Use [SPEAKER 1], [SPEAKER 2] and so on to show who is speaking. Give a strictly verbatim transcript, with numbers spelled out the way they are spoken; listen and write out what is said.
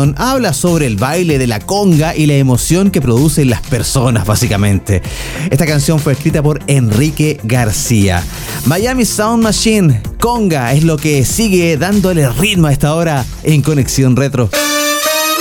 [SPEAKER 1] canción habla sobre el baile de la conga y la emoción que producen las personas, básicamente. Esta canción fue escrita por Enrique García. Miami Sound Machine, Conga, es lo que sigue dándole ritmo a esta hora en Conexión Retro.